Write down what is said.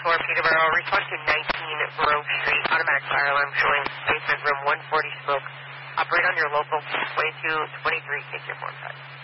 Peterborough. Respond to 19 Grove Street. Automatic fire alarm showing basement room 140 smoke. Operate on your local 2223. Take your form time.